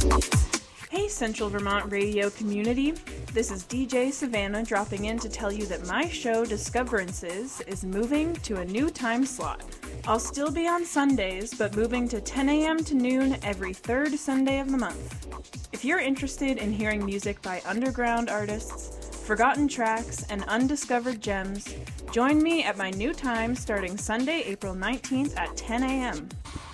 Hey Central Vermont radio community, this is DJ Savannah dropping in to tell you that my show Discoverances is moving to a new time slot. I'll still be on Sundays, but moving to 10 a.m. to noon every third Sunday of the month. If you're interested in hearing music by underground artists, forgotten tracks, and undiscovered gems, join me at my new time starting Sunday, April 19th at 10 a.m.